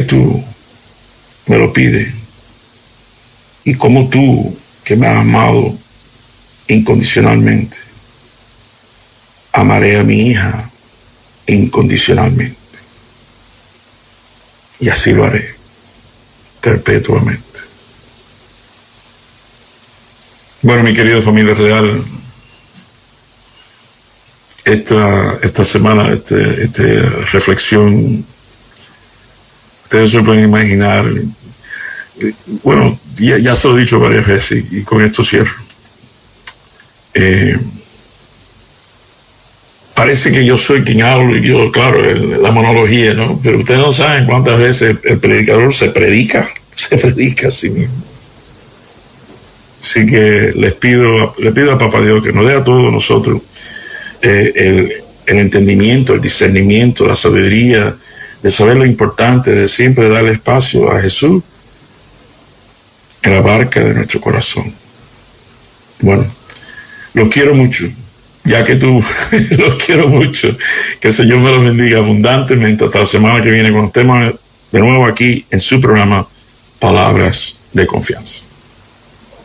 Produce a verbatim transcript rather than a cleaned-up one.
tú me lo pides y como tú, que me has amado incondicionalmente, amaré a mi hija incondicionalmente. Y así lo haré perpetuamente. Bueno, mi querida familia real, esta, esta semana, este, esta reflexión, ustedes se pueden imaginar, bueno, ya, ya se lo he dicho varias veces y con esto cierro. Eh, parece que yo soy quien hablo y yo, claro, el, la monología, ¿no? Pero ustedes no saben cuántas veces el, el predicador se predica, se predica a sí mismo. Así que les pido, les pido a Papá Dios que nos dé a todos nosotros eh, el, el entendimiento, el discernimiento, la sabiduría de saber lo importante de siempre darle espacio a Jesús en la barca de nuestro corazón. Bueno, los quiero mucho, ya que tú los quiero mucho. Que el Señor me los bendiga abundantemente. Hasta la semana que viene, cuando estemos de nuevo aquí en su programa Palabras de Confianza.